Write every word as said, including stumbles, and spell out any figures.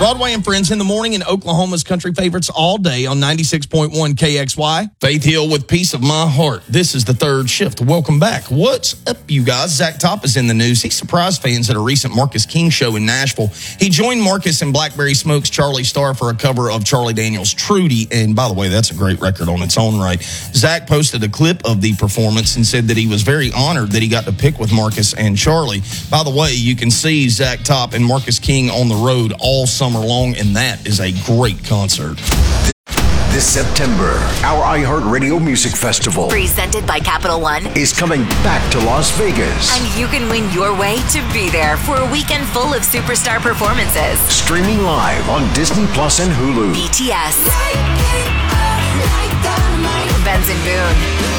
Broadway and Friends in the morning in Oklahoma's country favorites all day on ninety-six point one K X Y. Faith Hill with Piece of My Heart. This is the third shift. Welcome back. What's up, you guys? Zach Top is in the news. He surprised fans at a recent Marcus King show in Nashville. He joined Marcus and Blackberry Smoke's Charlie Starr for a cover of Charlie Daniels' Trudy. And by the way, that's a great record on its own right. Zach posted a clip of the performance and said that he was very honored that he got to pick with Marcus and Charlie. By the way, you can see Zach Top and Marcus King on the road all summer long, and that is a great concert. This September, our iHeartRadio Music Festival, presented by Capital One, is coming back to Las Vegas. And you can win your way to be there for a weekend full of superstar performances. Streaming live on Disney Plus and Hulu. B T S, Benson Boone,